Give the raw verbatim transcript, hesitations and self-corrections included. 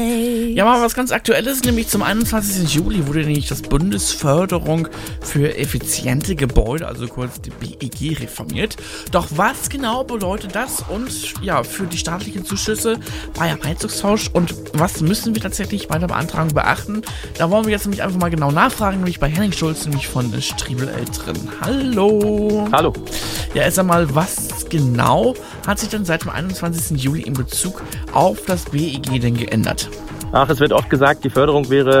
Ja, mal was ganz Aktuelles, nämlich zum einundzwanzigsten Juli wurde nämlich das Bundesförderung für effiziente Gebäude, also kurz die B E G, reformiert. Doch was genau bedeutet das und ja, für die staatlichen Zuschüsse bei einem Heizungstausch und was müssen wir tatsächlich bei der Beantragung beachten? Da wollen wir jetzt nämlich einfach mal genau nachfragen, nämlich bei Henning Schulz, nämlich von Striebel Eltern. Hallo! Hallo! Ja, erst einmal, was genau hat sich denn seit dem einundzwanzigsten Juli in Bezug auf das B E G denn geändert? Ach, es wird oft gesagt, die Förderung wäre